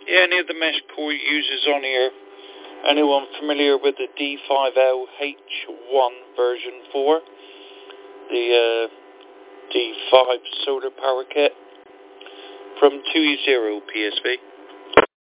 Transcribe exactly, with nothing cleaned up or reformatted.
Yeah, any of the mesh core users on here, anyone familiar with the D five L H one version four, the uh, D five solar power kit from two E zero P S V?